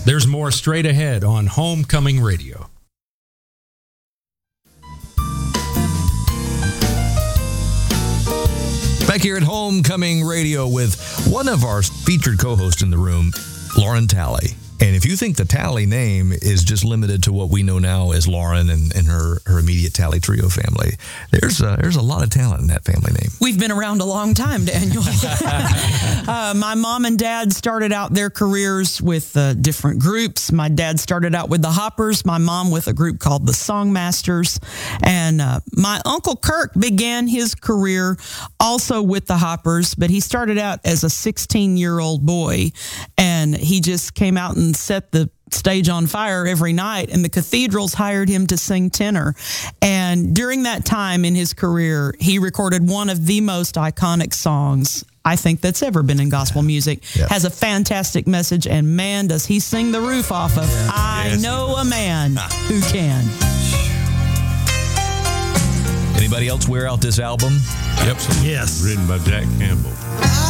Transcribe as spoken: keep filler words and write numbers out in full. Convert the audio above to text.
There's more straight ahead on Homecoming Radio. Back here at Homecoming Radio with one of our featured co-hosts in the room, Lauren Talley. And if you think the Talley name is just limited to what we know now as Lauren and, and her, her immediate Talley Trio family, there's a, there's a lot of talent in that family name. We've been around a long time, Daniel. uh, my mom and dad started out their careers with uh, different groups. My dad started out with the Hoppers, my mom with a group called the Songmasters. And uh, my Uncle Kirk began his career also with the Hoppers, but he started out as a sixteen-year-old boy, and he just came out and set the stage on fire every night, and the cathedrals hired him to sing tenor. And during that time in his career, he recorded one of the most iconic songs I think that's ever been in gospel music. Yeah. Has a fantastic message, and man, does he sing the roof off of Yeah. I Yes, Know a Man Who Can. Anybody else wear out this album? Yep. Yes. Written by Jack Campbell.